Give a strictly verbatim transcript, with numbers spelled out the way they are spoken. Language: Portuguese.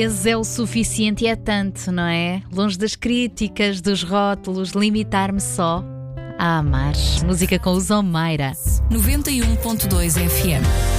Esse é o suficiente e é tanto, não é? Longe das críticas, dos rótulos, limitar-me só a amar. Música com o Zomeira. noventa e um ponto dois F M.